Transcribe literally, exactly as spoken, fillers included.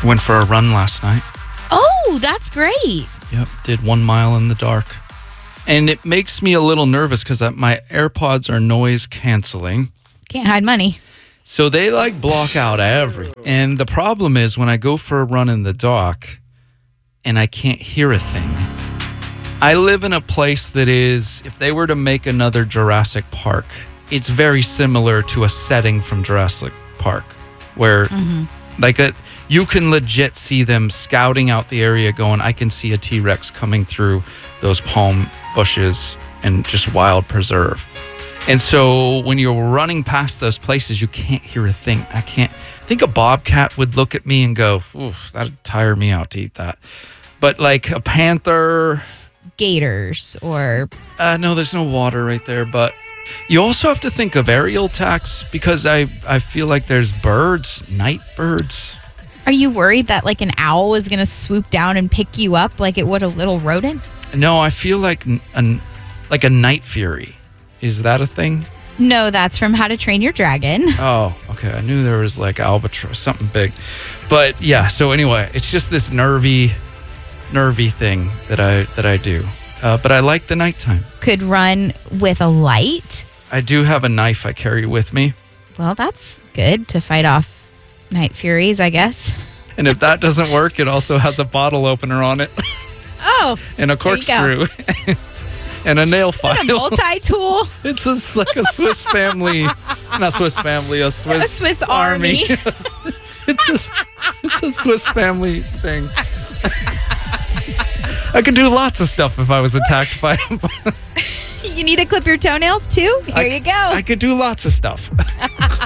Went for a run last night. Oh, that's great. Yep, did one mile in the dark. And it makes me a little nervous because my AirPods are noise canceling. Can't hide money. So they like block out everything. And the problem is when I go for a run in the dark and I can't hear a thing. I live in a place that is, if they were to make another Jurassic Park, it's very similar to a setting from Jurassic Park where mm-hmm. like a, you can legit see them scouting out the area going, I can see a T-Rex coming through those palm bushes and just wild preserve. And so when you're running past those places, you can't hear a thing. I can't I think a bobcat would look at me and go, ooh, that'd tire me out to eat that. But like a panther... Gators or... Uh, no, there's no water right there. But you also have to think of aerial attacks because I, I feel like there's birds, night birds. Are you worried that like an owl is going to swoop down and pick you up like it would a little rodent? No, I feel like a, like a night fury. Is that a thing? No, that's from How to Train Your Dragon. Oh, okay. I knew there was like albatross, something big. But yeah, so anyway, it's just this nervy, nervy thing that I that I do. Uh, but I like the nighttime. Could run with a light. I do have a knife I carry with me. Well, that's good to fight off night furies, I guess. And if that doesn't work, it also has a bottle opener on it. Oh, and a corkscrew. And a nail file. Is it a multi-tool? It's just like a Swiss family, not Swiss family, a Swiss, a Swiss army. army. It's just, it's a Swiss family thing. I could do lots of stuff if I was attacked by him. You need to clip your toenails too? Here I, you go. I could do lots of stuff.